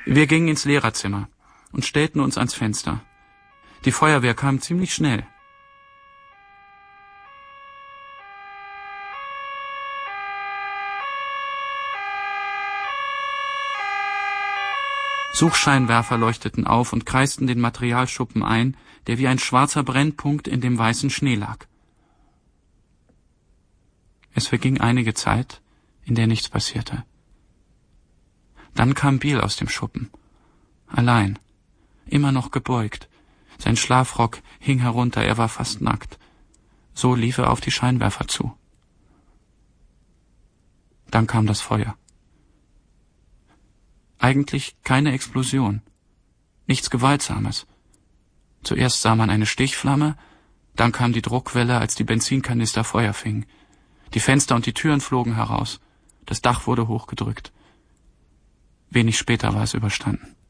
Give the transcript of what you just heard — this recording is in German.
Wir gingen ins Lehrerzimmer und stellten uns ans Fenster. Die Feuerwehr kam ziemlich schnell. Suchscheinwerfer leuchteten auf und kreisten den Materialschuppen ein, der wie ein schwarzer Brennpunkt in dem weißen Schnee lag. Es verging einige Zeit, in der nichts passierte. Dann kam Biel aus dem Schuppen. Allein, immer noch gebeugt. Sein Schlafrock hing herunter, er war fast nackt. So lief er auf die Scheinwerfer zu. Dann kam das Feuer. Eigentlich keine Explosion, nichts Gewaltsames. Zuerst sah man eine Stichflamme, dann kam die Druckwelle, als die Benzinkanister Feuer fingen. Die Fenster und die Türen flogen heraus, das Dach wurde hochgedrückt. Wenig später war es überstanden.